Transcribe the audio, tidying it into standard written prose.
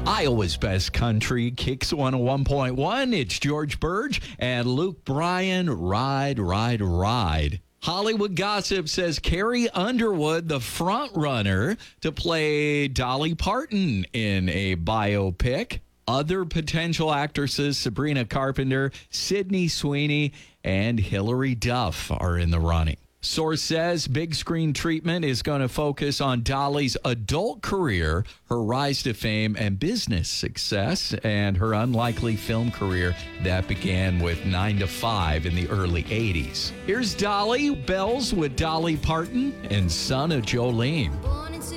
Iowa's best country, Kicks 101.1. It's George Burge and Luke Bryan. Ride, ride, ride. Hollywood gossip says Carrie Underwood, the front runner to play Dolly Parton in a biopic. Other potential actresses, Sabrina Carpenter, Sydney Sweeney, and Hilary Duff are in the running. Source says big screen treatment is going to focus on Dolly's adult career, her rise to fame and business success, and her unlikely film career that began with 9 to 5 in the early 80s. Here's Dolly Bells with Dolly Parton and Son of Jolene.